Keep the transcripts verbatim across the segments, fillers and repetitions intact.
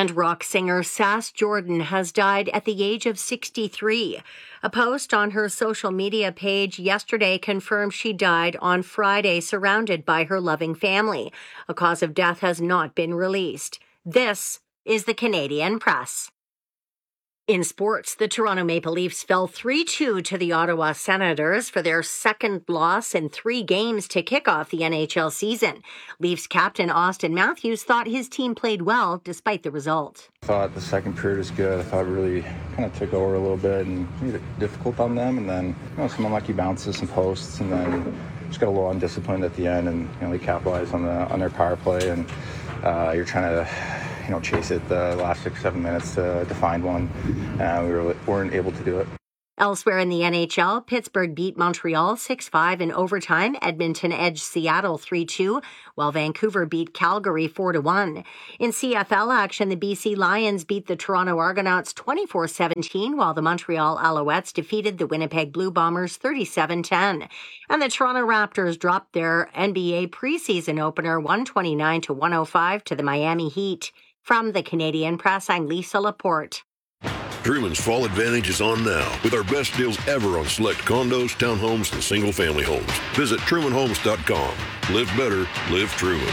And rock singer Sass Jordan has died at the age of sixty-three. A post on her social media page yesterday confirmed she died on Friday, surrounded by her loving family. A cause of death has not been released. This is the Canadian Press. In sports, the Toronto Maple Leafs fell three two to the Ottawa Senators for their second loss in three games to kick off the N H L season. Leafs captain Auston Matthews thought his team played well despite the result. I thought the second period was good. I thought it really kind of took over a little bit and made it difficult on them. And then, you know, some unlucky bounces, some posts, and then just got a little undisciplined at the end. And, you know, they capitalized on the on their power play. And uh, you're trying to, you know, chase it the last six, seven minutes to, to find one. Uh, we were, weren't able to do it. Elsewhere in the N H L, Pittsburgh beat Montreal six five in overtime. Edmonton edged Seattle three two, while Vancouver beat Calgary four to one. In C F L action, the B C Lions beat the Toronto Argonauts twenty-four seventeen, while the Montreal Alouettes defeated the Winnipeg Blue Bombers thirty-seven ten. And the Toronto Raptors dropped their N B A preseason opener one twenty-nine to one oh five to the Miami Heat. From the Canadian Press, I'm Lisa Laporte. Truman's Fall Advantage is on now with our best deals ever on select condos, townhomes, and single-family homes. Visit Truman Homes dot com. Live better, live Truman.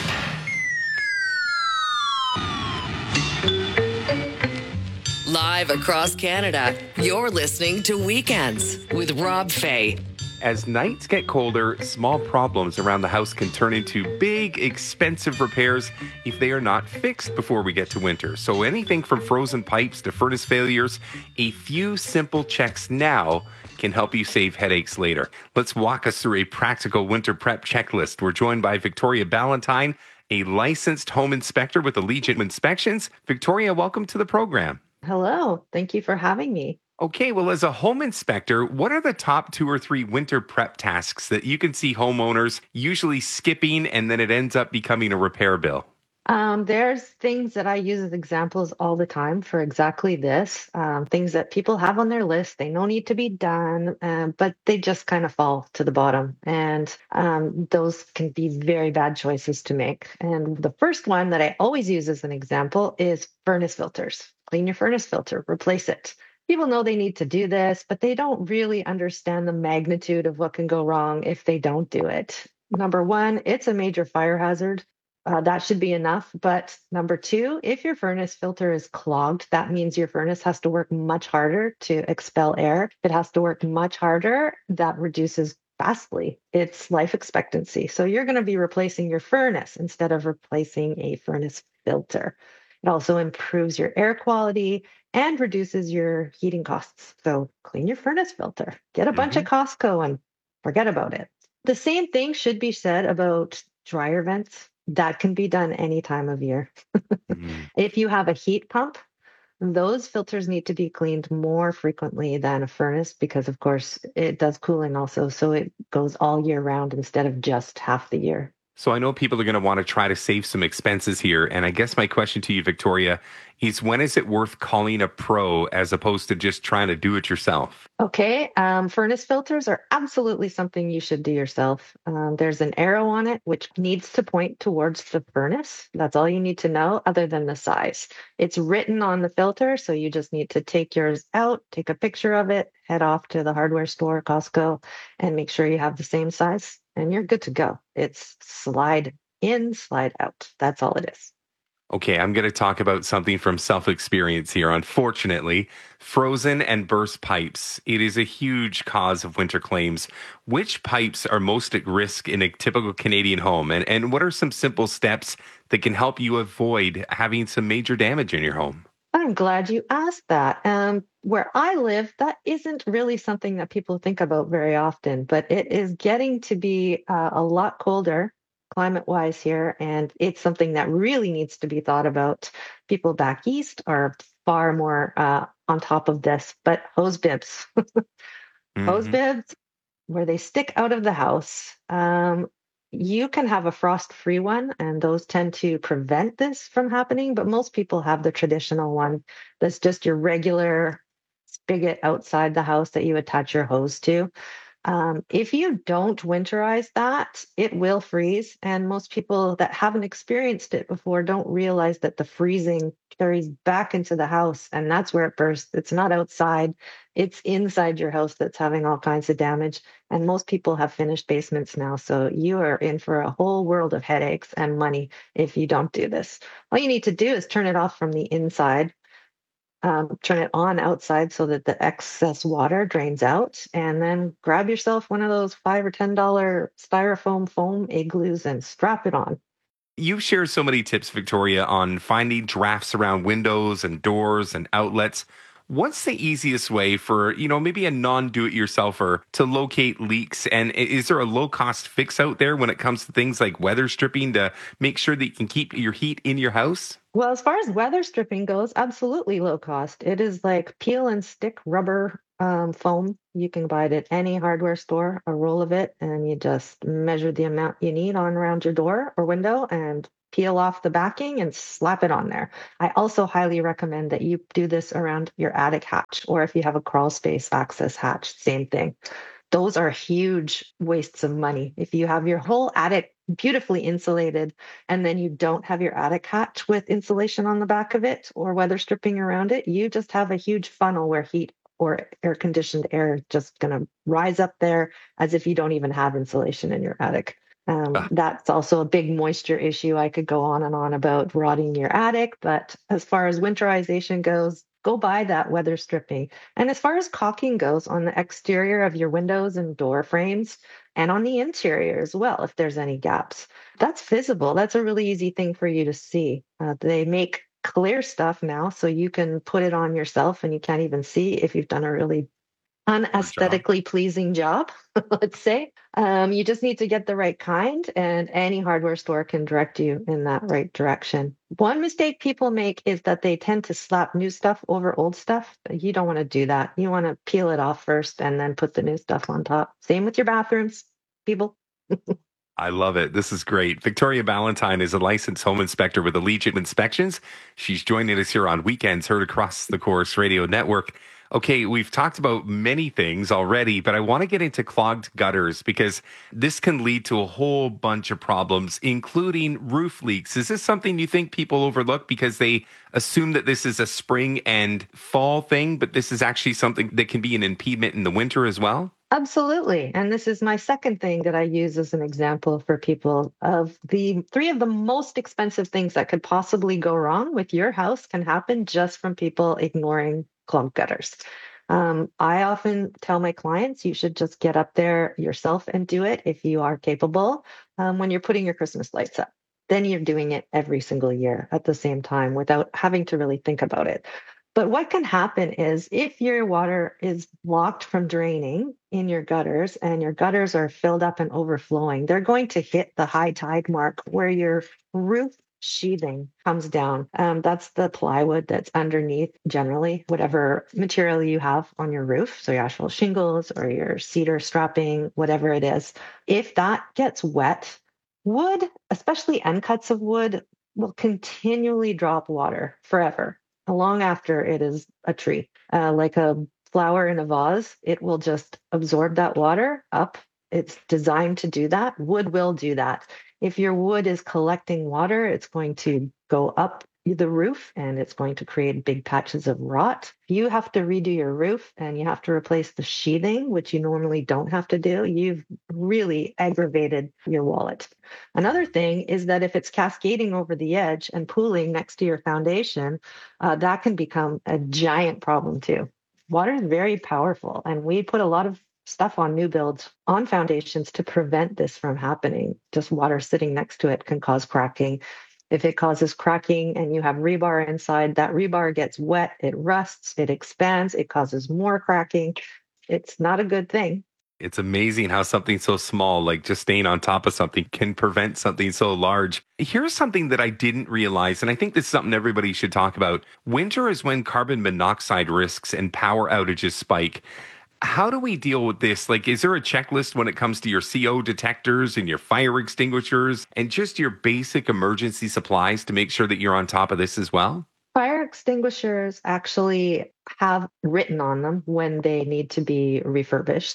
Live across Canada, you're listening to Weekends with Rob Fay. As nights get colder, small problems around the house can turn into big, expensive repairs if they are not fixed before we get to winter. So anything from frozen pipes to furnace failures, a few simple checks now can help you save headaches later. Let's walk us through a practical winter prep checklist. We're joined by Victoria Ballantyne, a licensed home inspector with Allegiant Inspections. Victoria, welcome to the program. Hello. Thank you for having me. Okay, well, as a home inspector, what are the top two or three winter prep tasks that you can see homeowners usually skipping and then it ends up becoming a repair bill? Um, there's things that I use as examples all the time for exactly this. Um, things that people have on their list, they don't need to be done, um, but they just kind of fall to the bottom. And um, those can be very bad choices to make. And the first one that I always use as an example is furnace filters. Clean your furnace filter, replace it. People know they need to do this, but they don't really understand the magnitude of what can go wrong if they don't do it. Number one, it's a major fire hazard. Uh, that should be enough. But number two, if your furnace filter is clogged, that means your furnace has to work much harder to expel air. If it has to work much harder, that reduces vastly its life expectancy. So you're going to be replacing your furnace instead of replacing a furnace filter. It also improves your air quality and reduces your heating costs. So clean your furnace filter, get a mm-hmm. bunch of Costco and forget about it. The same thing should be said about dryer vents. That can be done any time of year. mm-hmm. If you have a heat pump, those filters need to be cleaned more frequently than a furnace because, of course, it does cooling also. So it goes all year round instead of just half the year. So I know people are going to want to try to save some expenses here. And I guess my question to you, Victoria, is when is it worth calling a pro as opposed to just trying to do it yourself? Okay. Um, furnace filters are absolutely something you should do yourself. Um, there's an arrow on it, which needs to point towards the furnace. That's all you need to know other than the size. It's written on the filter. So you just need to take yours out, take a picture of it, head off to the hardware store, Costco, and make sure you have the same size. And you're good to go. It's slide in, slide out. That's all it is. Okay, I'm going to talk about something from self-experience here. Unfortunately, frozen and burst pipes. It is a huge cause of winter claims. Which pipes are most at risk in a typical Canadian home? And, and what are some simple steps that can help you avoid having some major damage in your home? I'm glad you asked that. Um, where I live, that isn't really something that people think about very often, but it is getting to be uh, a lot colder climate-wise here, and it's something that really needs to be thought about. People back east are far more uh, on top of this, but hose bibs. mm-hmm. Hose bibs, where they stick out of the house. Um, You can have a frost-free one, and those tend to prevent this from happening. But most people have the traditional one that's just your regular spigot outside the house that you attach your hose to. Um, if you don't winterize that, it will freeze. And most people that haven't experienced it before don't realize that the freezing carries back into the house, and that's where it bursts. It's not outside, it's inside your house that's having all kinds of damage. And most people have finished basements now. So you are in for a whole world of headaches and money if you don't do this. All you need to do is turn it off from the inside, um, turn it on outside so that the excess water drains out, and then grab yourself one of those five or ten dollar styrofoam foam igloos and strap it on. You share so many tips, Victoria, on finding drafts around windows and doors and outlets. What's the easiest way for, you know, maybe a non-do-it-yourselfer to locate leaks? And i- is there a low-cost fix out there when it comes to things like weather stripping to make sure that you can keep your heat in your house? Well, as far as weather stripping goes, absolutely low cost. It is like peel and stick rubber um, foam. You can buy it at any hardware store, a roll of it, and you just measure the amount you need on around your door or window and peel off the backing and slap it on there. I also highly recommend that you do this around your attic hatch, or if you have a crawl space access hatch, same thing. Those are huge wastes of money. If you have your whole attic beautifully insulated and then you don't have your attic hatch with insulation on the back of it or weather stripping around it, you just have a huge funnel where heat or air conditioned air is just going to rise up there as if you don't even have insulation in your attic. Um, Ah, that's also a big moisture issue. I could go on and on about rotting your attic, but as far as winterization goes, go buy that weather stripping. And as far as caulking goes on the exterior of your windows and door frames, and on the interior as well, if there's any gaps, that's visible. That's a really easy thing for you to see. Uh, they make clear stuff now, so you can put it on yourself and you can't even see if you've done a really good job. unaesthetically pleasing job, let's say. Um, you just need to get the right kind, and any hardware store can direct you in that right direction. One mistake people make is that they tend to slap new stuff over old stuff. You don't want to do that. You want to peel it off first and then put the new stuff on top. Same with your bathrooms, people. I love it. This is great. Victoria Ballantyne is a licensed home inspector with Allegiant Inspections. She's joining us here on Weekends, heard across the Chorus Radio Network. Okay, we've talked about many things already, but I want to get into clogged gutters because this can lead to a whole bunch of problems, including roof leaks. Is this something you think people overlook because they assume that this is a spring and fall thing, but this is actually something that can be an impediment in the winter as well? Absolutely. And this is my second thing that I use as an example for people of the three of the most expensive things that could possibly go wrong with your house can happen just from people ignoring clogged gutters. Um, I often tell my clients you should just get up there yourself and do it if you are capable um, when you're putting your Christmas lights up. Then you're doing it every single year at the same time without having to really think about it. But what can happen is if your water is blocked from draining in your gutters and your gutters are filled up and overflowing, they're going to hit the high tide mark where your roof sheathing comes down. Um, that's the plywood that's underneath, generally, whatever material you have on your roof. So your asphalt shingles or your cedar strapping, whatever it is. If that gets wet, wood, especially end cuts of wood, will continually drop water forever, long after it is a tree. Uh, like a flower in a vase, it will just absorb that water up. It's designed to do that. Wood will do that. If your wood is collecting water, it's going to go up the roof and it's going to create big patches of rot. You have to redo your roof and you have to replace the sheathing, which you normally don't have to do. You've really aggravated your wallet. Another thing is that if it's cascading over the edge and pooling next to your foundation, uh, that can become a giant problem too. Water is very powerful, and we put a lot of stuff on new builds on foundations to prevent this from happening. Just water sitting next to it can cause cracking. If it causes cracking and you have rebar inside, that rebar gets wet, it rusts, it expands, it causes more cracking. It's not a good thing. It's amazing how something so small, like just staying on top of something, can prevent something so large. Here's something that I didn't realize, and I think this is something everybody should talk about. Winter is when carbon monoxide risks and power outages spike. How do we deal with this? Like, is there a checklist when it comes to your C O detectors and your fire extinguishers and just your basic emergency supplies to make sure that you're on top of this as well? Fire extinguishers actually have written on them when they need to be refurbished.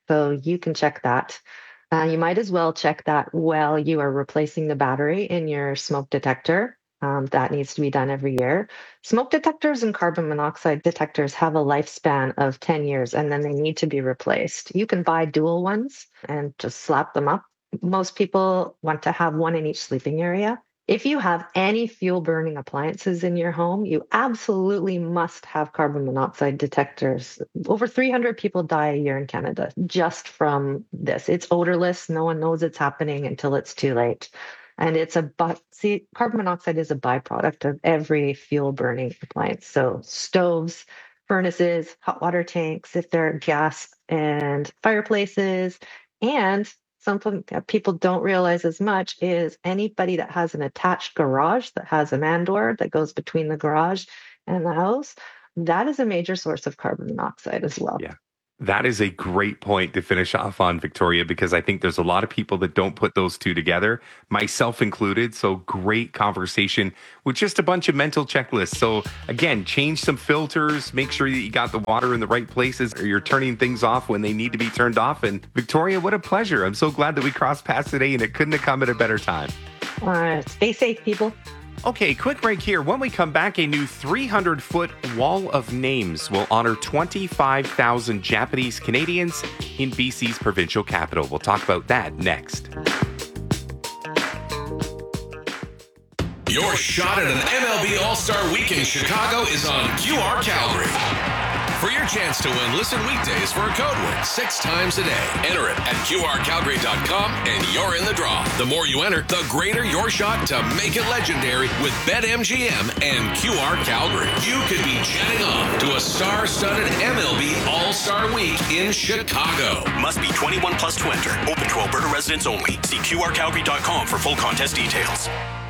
So you can check that. Uh, you might as well check that while you are replacing the battery in your smoke detector. Um, that needs to be done every year. Smoke detectors and carbon monoxide detectors have a lifespan of ten years, and then they need to be replaced. You can buy dual ones and just slap them up. Most people want to have one in each sleeping area. If you have any fuel burning appliances in your home, you absolutely must have carbon monoxide detectors. Over three hundred people die a year in Canada just from this. It's odorless. No one knows it's happening until it's too late. And it's a, but see, carbon monoxide is a byproduct of every fuel burning appliance. So stoves, furnaces, hot water tanks, if they're gas and fireplaces, and something that people don't realize as much is anybody that has an attached garage that has a man door that goes between the garage and the house, that is a major source of carbon monoxide as well. Yeah. That is a great point to finish off on, Victoria, because I think there's a lot of people that don't put those two together, myself included. So great conversation with just a bunch of mental checklists. So again, change some filters, make sure that you got the water in the right places, or you're turning things off when they need to be turned off. And Victoria, what a pleasure. I'm so glad that we crossed paths today, and it couldn't have come at a better time. All right. Stay safe, people. Okay, quick break here. When we come back, a new three hundred foot wall of names will honor twenty-five thousand Japanese Canadians in B C's provincial capital. We'll talk about that next. Your shot at an M L B All-Star Week in Chicago is on Q R Calgary. For your chance to win, listen weekdays for a code word six times a day. Enter it at Q R Calgary dot com and you're in the draw. The more you enter, the greater your shot to make it legendary with BetMGM and Q R Calgary. You could be jetting off to a star-studded M L B All-Star Week in Chicago. Must be twenty-one plus to enter. Open to Alberta residents only. See Q R Calgary dot com for full contest details.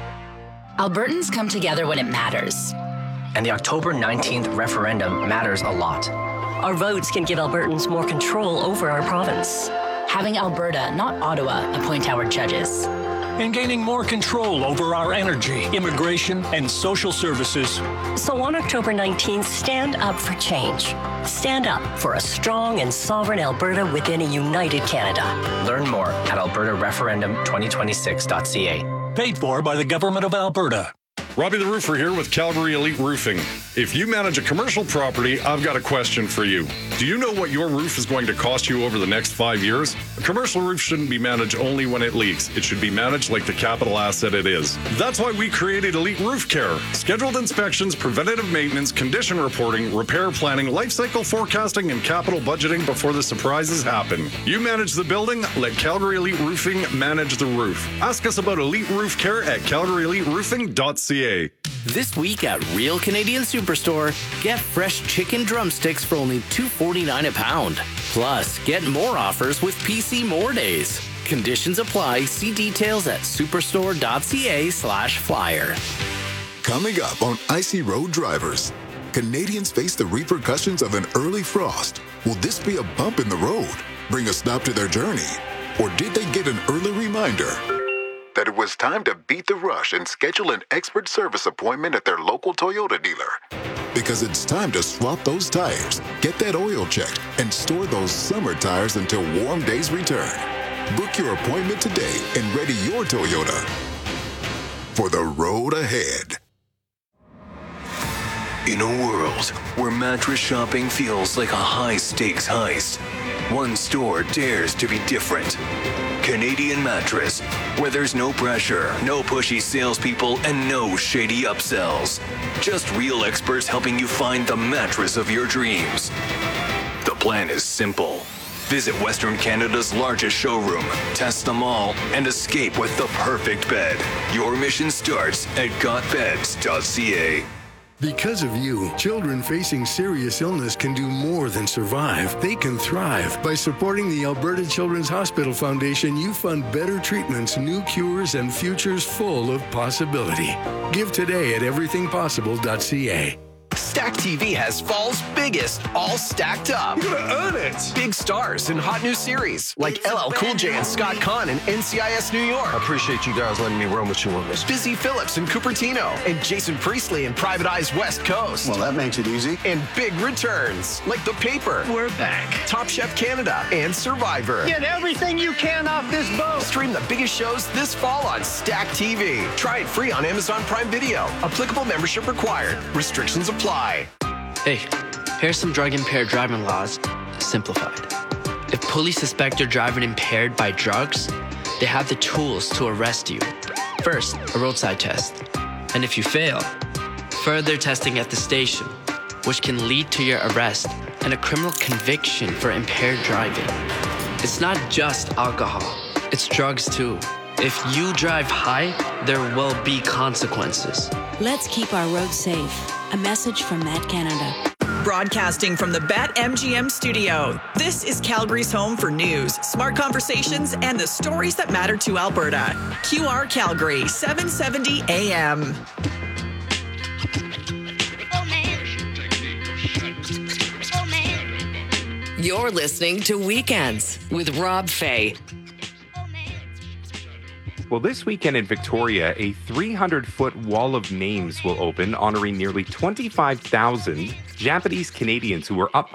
Albertans come together when it matters. And the October nineteenth referendum matters a lot. Our votes can give Albertans more control over our province. Having Alberta, not Ottawa, appoint our judges. And gaining more control over our energy, immigration, and social services. So on October nineteenth, stand up for change. Stand up for a strong and sovereign Alberta within a united Canada. Learn more at alberta referendum twenty twenty-six dot c a. Paid for by the Government of Alberta. Robbie the Roofer here with Calgary Elite Roofing. If you manage a commercial property, I've got a question for you. Do you know what your roof is going to cost you over the next five years? A commercial roof shouldn't be managed only when it leaks. It should be managed like the capital asset it is. That's why we created Elite Roof Care. Scheduled inspections, preventative maintenance, condition reporting, repair planning, life cycle forecasting, and capital budgeting before the surprises happen. You manage the building, let Calgary Elite Roofing manage the roof. Ask us about Elite Roof Care at calgary elite roofing dot c a. This week at Real Canadian Superstore, get fresh chicken drumsticks for only two forty-nine a pound. Plus, get more offers with P C More Days. Conditions apply. See details at superstore dot c a slash flyer. Coming up on Icy Road Drivers, Canadians face the repercussions of an early frost. Will this be a bump in the road, bring a stop to their journey? Or did they get an early reminder that it was time to beat the rush and schedule an expert service appointment at their local Toyota dealer? Because it's time to swap those tires, get that oil checked, and store those summer tires until warm days return. Book your appointment today and ready your Toyota for the road ahead. In a world where mattress shopping feels like a high-stakes heist, one store dares to be different. Canadian Mattress, where there's no pressure, no pushy salespeople, and no shady upsells. Just real experts helping you find the mattress of your dreams. The plan is simple. Visit Western Canada's largest showroom, test them all, and escape with the perfect bed. Your mission starts at got beds dot c a. Because of you, children facing serious illness can do more than survive. They can thrive. By supporting the Alberta Children's Hospital Foundation, you fund better treatments, new cures, and futures full of possibility. Give today at everything possible dot c a. Stack T V has fall's biggest, all stacked up. You're gonna earn it. Big stars in hot new series like L L Cool J and Scott Conn in N C I S New York. I appreciate you guys letting me run with you on this. Busy Phillips in Cupertino and Jason Priestley in Private Eye's West Coast. Well, that makes it easy. And big returns like The Paper. We're back. Top Chef Canada and Survivor. Get everything you can off this boat. Stream the biggest shows this fall on Stack T V. Try it free on Amazon Prime Video. Applicable membership required. Restrictions apply. Hey, here's some drug-impaired driving laws, simplified. If police suspect you're driving impaired by drugs, they have the tools to arrest you. First, a roadside test. And if you fail, further testing at the station, which can lead to your arrest and a criminal conviction for impaired driving. It's not just alcohol, it's drugs too. If you drive high, there will be consequences. Let's keep our roads safe. A message from Met Canada. Broadcasting from the BetMGM studio, this is Calgary's home for news, smart conversations, and the stories that matter to Alberta. Q R Calgary, seven seventy A M. You're listening to Weekends with Rob Fay. Well, this weekend in Victoria, a three hundred foot wall of names will open, honoring nearly twenty-five thousand Japanese Canadians who were up